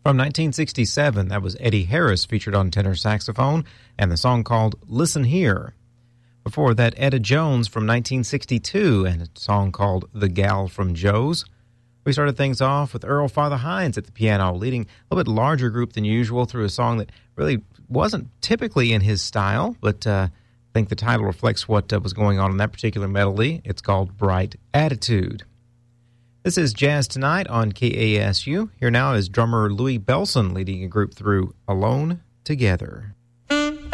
From 1967, that was Eddie Harris featured on tenor saxophone, and the song called Listen Here. Before that, Etta Jones from 1962, and a song called The Gal from Joe's. We started things off with Earl Father Hines at the piano, leading a little bit larger group than usual through a song that really wasn't typically in his style, but I think the title reflects what was going on in that particular melody. It's called Bright Attitude. This is Jazz Tonight on KASU. Here now is drummer Louis Bellson leading a group through Alone Together.